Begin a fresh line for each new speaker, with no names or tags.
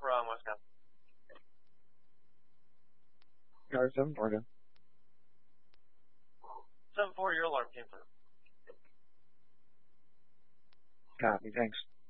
from Wisconsin.
Car 7-4, then.
7-4, your alarm came through.
Copy, thanks.